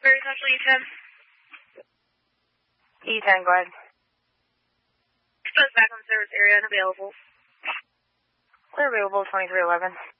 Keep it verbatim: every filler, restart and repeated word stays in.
Very Central E ten. E ten, go ahead. Exposed back on the service area, unavailable. Clear available, twenty-three eleven.